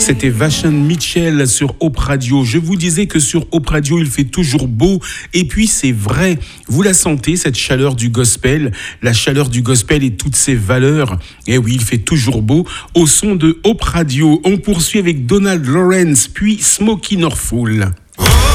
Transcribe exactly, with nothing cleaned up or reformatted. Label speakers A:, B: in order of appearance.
A: C'était Vachon Mitchell sur Hope Radio. Je vous disais que sur Hope Radio, il fait toujours beau. Et puis, c'est vrai. Vous la sentez, cette chaleur du gospel, la chaleur du gospel et toutes ses valeurs. Et oui, il fait toujours beau. Au son de Hope Radio, on poursuit avec Donald Lawrence, puis Smokey Norfolk.